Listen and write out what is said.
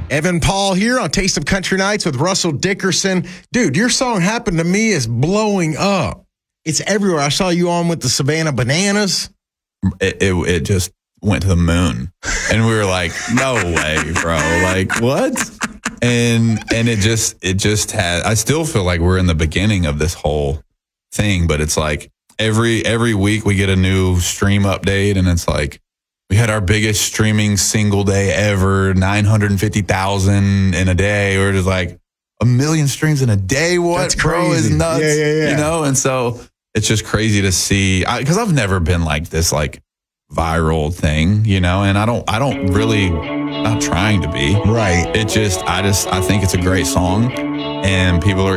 Evan Paul here on Taste of Country Nights with Russell Dickerson. Dude, your song Happened to Me is blowing up. It's everywhere. I saw you on with the Savannah Bananas. It just went to the moon. And we were like, no way, bro. Like, what? And it just had, I still feel like we're in the beginning of this whole thing, but it's like every week we get a new stream update, and it's like, we had our biggest streaming single day ever, 950,000 in a day. We're just like, 1 million streams in a day? What? That's bro, crazy. is nuts. Yeah. You know? And so it's just crazy to see, because I've never been like this, like, viral thing, you know, and I don't really, not trying to be. Right. It just, I think it's a great song, and people are